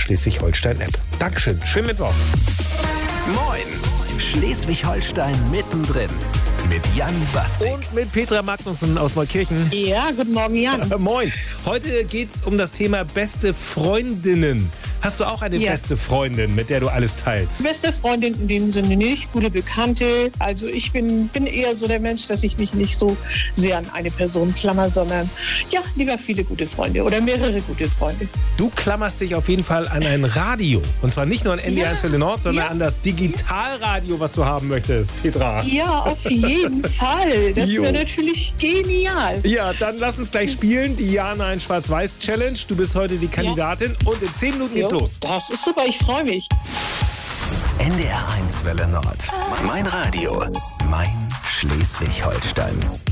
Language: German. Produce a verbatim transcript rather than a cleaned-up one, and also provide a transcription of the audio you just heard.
Schleswig-Holstein-App. Dankeschön, schönen Mittwoch. Moin, Schleswig-Holstein mittendrin mit Jan Bastik. Und mit Petra Magnussen aus Neukirchen. Ja, guten Morgen, Jan. Moin. Heute geht es um das Thema beste Freundinnen. Hast du auch eine Ja. beste Freundin, mit der du alles teilst? Beste Freundin in dem Sinne nicht, gute Bekannte. Also ich bin, bin eher so der Mensch, dass ich mich nicht so sehr an eine Person klammer, sondern ja, lieber viele gute Freunde oder mehrere gute Freunde. Du klammerst dich auf jeden Fall an ein Radio. Und zwar nicht nur an N D eins Ja. Welle Nord, sondern Ja. an das Digitalradio, was du haben möchtest, Petra. Ja, auf jeden Fall. Das Jo. wäre natürlich genial. Ja, dann lass uns gleich spielen. Die Ja, Nein, Schwarz-Weiß-Challenge. Du bist heute die Kandidatin und in zehn Minuten geht's Jo, los. Das ist super, ich freue mich. N D R eins Welle Nord. Mein Radio, mein Schleswig-Holstein.